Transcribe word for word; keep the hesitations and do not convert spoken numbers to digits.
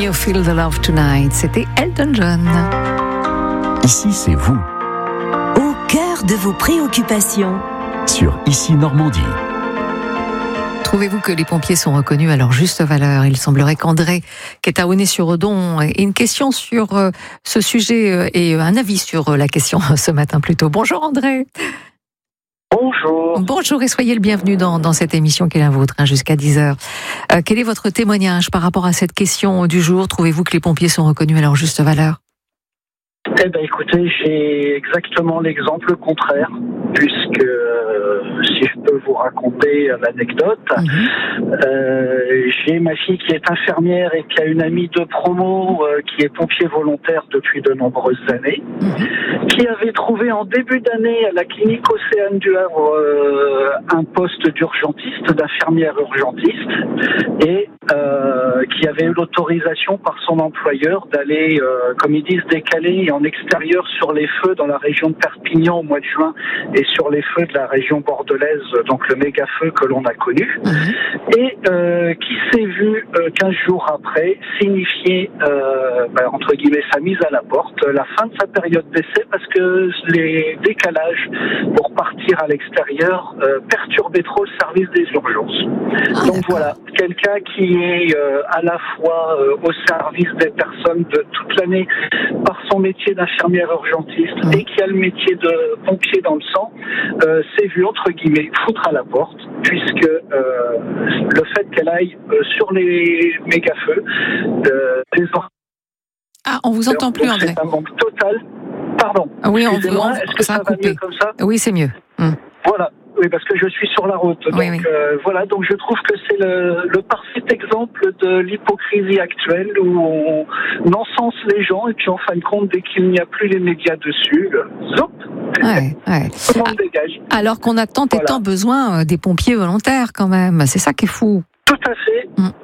You Feel the Love Tonight, c'était Elton John. Ici, c'est vous. Au cœur de vos préoccupations. Sur Ici Normandie. Trouvez-vous que les pompiers sont reconnus à leur juste valeur? Il semblerait qu'André, qui est à Aulnay-sur-Redon, ait une question sur ce sujet et un avis sur la question ce matin plutôt. Bonjour André. Bonjour. Bonjour et soyez le bienvenu dans, dans cette émission qui est la vôtre, hein, jusqu'à dix heures. Euh, quel est votre témoignage par rapport à cette question du jour? Trouvez-vous que les pompiers sont reconnus à leur juste valeur? Eh ben, écoutez, j'ai exactement l'exemple contraire, puisque euh, si je peux vous raconter l'anecdote, mmh. euh, j'ai ma fille qui est infirmière et qui a une amie de promo euh, qui est pompier volontaire depuis de nombreuses années, mmh. qui avait trouvé en début d'année à la clinique Océane du Havre euh, un poste d'urgentiste, d'infirmière urgentiste, et euh, qui avait eu l'autorisation par son employeur d'aller, euh, comme ils disent, décaler en extérieur sur les feux dans la région de Perpignan au mois de juin et sur les feux de la région bordelaise, donc le méga feu que l'on a connu, mmh. et euh, qui s'est vu euh, quinze jours après signifier euh, bah, entre guillemets sa mise à la porte, la fin de sa période d'essai, parce que les décalages pour partir à l'extérieur euh, perturbaient trop le service des urgences. Ah, donc d'accord. Voilà, quelqu'un qui est euh, à la fois euh, au service des personnes de toute l'année par son métier d'infirmière urgentiste mmh. et qui a le métier de pompier dans le sang, euh, s'est vu entre guillemets foutre à la porte, puisque euh, le fait qu'elle aille euh, sur les méga-feux, euh, les or- Ah, on vous entend plus, André. C'est un manque total. Pardon. Oui, on, Excusez-moi, on, est-ce que ça, ça a va coupé. mieux comme ça? Oui, c'est mieux. Mmh. Voilà. Oui, parce que je suis sur la route. Donc, oui, oui. Euh, voilà, donc je trouve que c'est le, le parfait exemple de l'hypocrisie actuelle où on, on encense les gens et puis en fin de compte, dès qu'il n'y a plus les médias dessus, zop, ouais, ouais. tout le monde dégage. Alors qu'on a tant et voilà. tant besoin des pompiers volontaires quand même. C'est ça qui est fou. Tout à fait. Mmh.